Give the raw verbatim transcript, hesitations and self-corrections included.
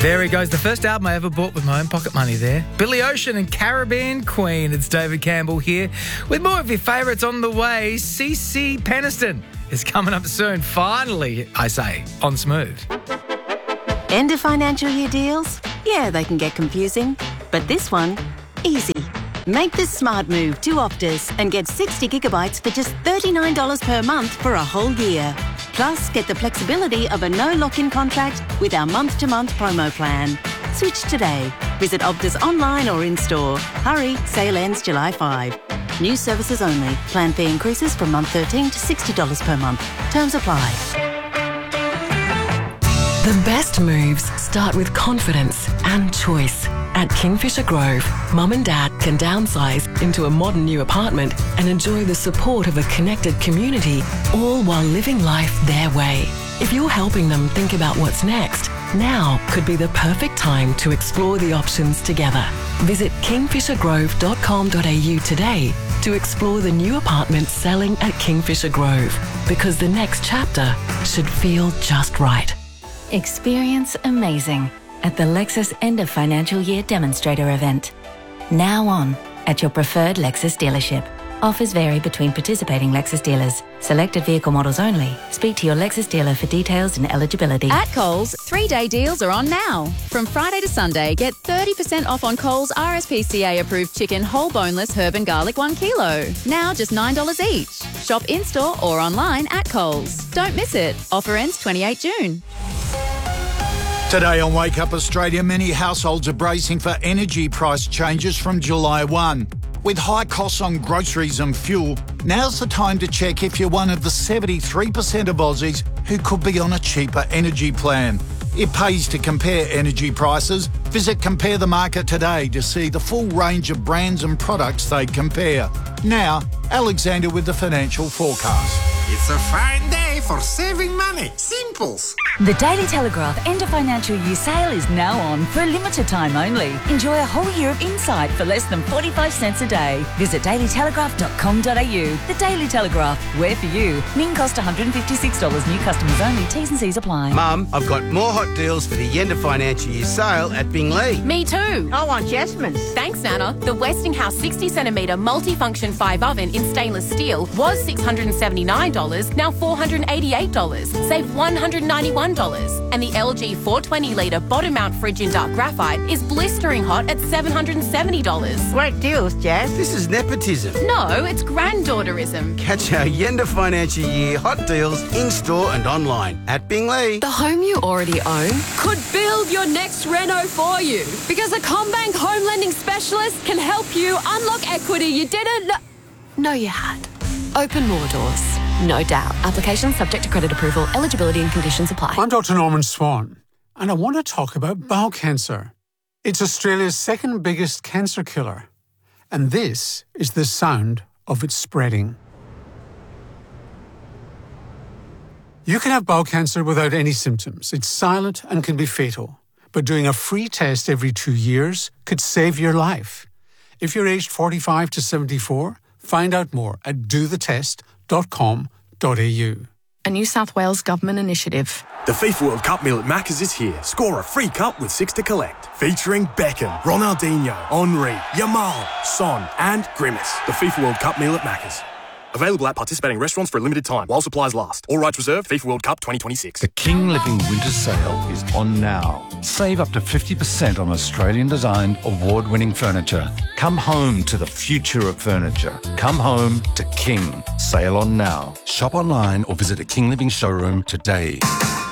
There he goes. The first album I ever bought with my own pocket money there. Billy Ocean and Caribbean Queen. It's David Campbell here with more of your favourites on the way. CeCe Peniston is coming up soon. Finally, I say, on Smooth. End of financial year deals? Yeah, they can get confusing. But this one, easy. Make the smart move to Optus and get sixty gigabytes for just thirty-nine dollars per month for a whole year. Plus, get the flexibility of a no lock-in contract with our month-to-month promo plan. Switch today. Visit Optus online or in-store. Hurry, sale ends July fifth. New services only. Plan fee increases from month thirteen to sixty dollars per month. Terms apply. The best moves start with confidence and choice. At Kingfisher Grove, Mum and Dad can downsize into a modern new apartment and enjoy the support of a connected community, all while living life their way. If you're helping them think about what's next, now could be the perfect time to explore the options together. Visit kingfisher grove dot com dot a u today to explore the new apartments selling at Kingfisher Grove, because the next chapter should feel just right. Experience amazing at the Lexus End of Financial Year Demonstrator event. Now on at your preferred Lexus dealership. Offers vary between participating Lexus dealers. Selected vehicle models only. Speak to your Lexus dealer for details and eligibility. At Coles, three-day deals are on now. From Friday to Sunday, get thirty percent off on Coles R S P C A-approved chicken whole boneless herb and garlic one kilo. Now just nine dollars each. Shop in-store or online at Coles. Don't miss it. Offer ends twenty-eighth June. Today on Wake Up Australia, many households are bracing for energy price changes from July first. With high costs on groceries and fuel, now's the time to check if you're one of the seventy-three percent of Aussies who could be on a cheaper energy plan. It pays to compare energy prices. Visit Compare the Market today to see the full range of brands and products they compare. Now, Alexander with the financial forecast. It's a fine day for saving money. Simples. The Daily Telegraph End of Financial Year sale is now on for a limited time only. Enjoy a whole year of insight for less than forty-five cents a day. Visit daily telegraph dot com dot a u. The Daily Telegraph, where for you. Min cost one hundred fifty-six dollars. New customers only. T's and C's apply. Mum, I've got more hot deals for the End of Financial Year sale at Binglee. Me too. I want Jasmine's. Thanks, Nana. The Westinghouse sixty centimetre multifunction five oven in stainless steel was six hundred seventy-nine dollars, now four hundred eighty-eight dollars. Save one hundred ninety-one dollars. And the L G four hundred twenty litre bottom mount fridge in dark graphite is blistering hot at seven hundred seventy dollars. Great deals, Jazz. This is nepotism. No, it's granddaughterism. Catch our End of Financial Year hot deals in-store and online at Binglee. The home you already own could build your next reno for you, because a CommBank home lending specialist can help you unlock equity you didn't know. know you had. Open more doors. No doubt. Application subject to credit approval. Eligibility and conditions apply. I'm Doctor Norman Swan, and I want to talk about bowel cancer. It's Australia's second biggest cancer killer, and this is the sound of it spreading. You can have bowel cancer without any symptoms. It's silent and can be fatal, but doing a free test every two years could save your life. If you're aged forty-five to seventy-four, find out more at do the test dot com dot a u. A New South Wales government initiative. The FIFA World Cup meal at Macca's is here. Score a free cup with six to collect. Featuring Beckham, Ronaldinho, Henry, Yamal, Son and Grimace. The FIFA World Cup meal at Macca's. Available at participating restaurants for a limited time while supplies last. All rights reserved. FIFA World Cup twenty twenty-six. The King Living Winter Sale is on now. Save up to fifty percent on Australian-designed, award-winning furniture. Come home to the future of furniture. Come home to King. Sale on now. Shop online or visit a King Living showroom today.